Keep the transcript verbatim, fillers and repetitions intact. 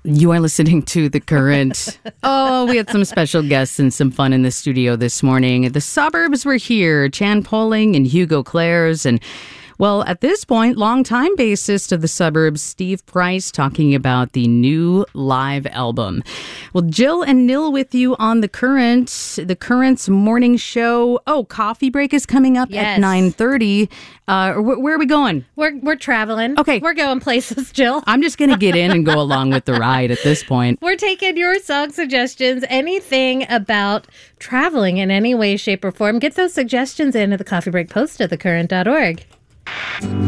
You are listening to The Current. Oh, we had some special guests and some fun in the studio this morning. The suburbs were here, Chan Poling and Hugo Clares, and well, at this point, longtime bassist of the suburbs, Steve Price, talking about the new live album. Well, Jill and Nil with you on The Current, The Current's morning show. Oh, coffee break is coming up yes. at nine thirty. Uh, wh- where are we going? We're we're traveling. Okay. We're going places, Jill. I'm just going to get in and go along with the ride at this point. We're taking your song suggestions, anything about traveling in any way, shape, or form. Get those suggestions in at the Coffee Break Post at the current dot org.